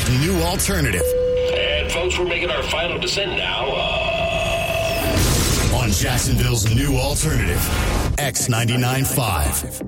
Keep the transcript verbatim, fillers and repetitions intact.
Jacksonville's new alternative. And folks, we're making our final descent now. Uh... On Jacksonville's new alternative, X ninety-nine point five.